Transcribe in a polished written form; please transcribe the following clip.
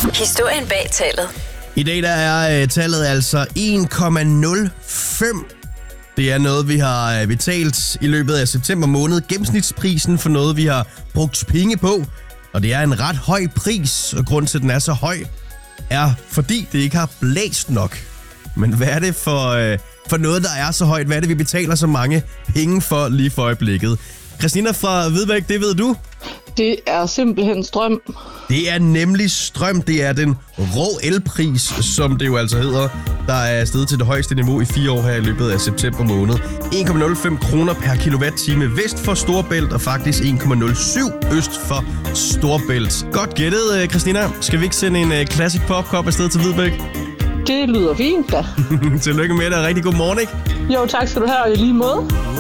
Historien bag tallet. I dag der er tallet altså 1,05. Det er noget, vi har betalt i løbet af september måned. Gennemsnitsprisen for noget, vi har brugt penge på. Og det er en ret høj pris, og grunden til, at den er så høj, er fordi det ikke har blæst nok. Men hvad er det for noget, der er så højt? Hvad er det, vi betaler så mange penge for lige for øjeblikket? Christina fra Hvidbæk, det ved du? Det er simpelthen strøm. Det er nemlig strøm. Det er den rå elpris, som det jo altså hedder, der er steget til det højeste niveau i 4 år her i løbet af september måned. 1,05 kroner per kilowatt-time vest for Storebælt, og faktisk 1,07 øst for Storebælt. Godt gættet, Christina. Skal vi ikke sende en Classic Pop-kop afsted til Hvidbæk? Det lyder fint da. Tillykke med det, og rigtig god morgen, ikke? Jo, tak skal du have, og i lige måde.